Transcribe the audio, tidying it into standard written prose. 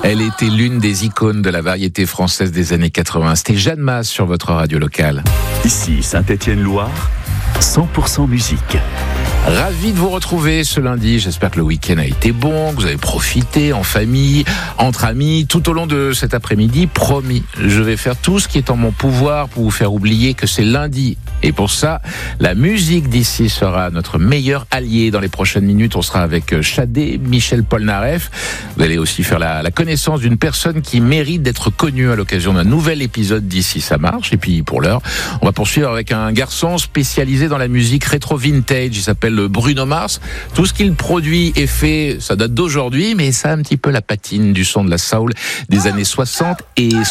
Elle était l'une des icônes de la variété française des années 80. C'était Jeanne Mas sur votre radio locale. Ici, Saint-Étienne-Loire, 100% musique. Ravi de vous retrouver ce lundi. J'espère que le week-end a été bon, que vous avez profité en famille, entre amis, tout au long de cet après-midi. Promis, je vais faire tout ce qui est en mon pouvoir pour vous faire oublier que c'est lundi. Et pour ça, la musique d'ici sera notre meilleur allié. Dans les prochaines minutes, on sera avec Shadé, Michel Polnareff. Vous allez aussi faire la connaissance d'une personne qui mérite d'être connue à l'occasion d'un nouvel épisode d'ici ça marche. Et puis pour l'heure, on va poursuivre avec un garçon spécialisé dans la musique rétro-vintage. Il s'appelle Bruno Mars. Tout ce qu'il produit est fait, ça date d'aujourd'hui, mais ça a un petit peu la patine du son de la soul des années 60 et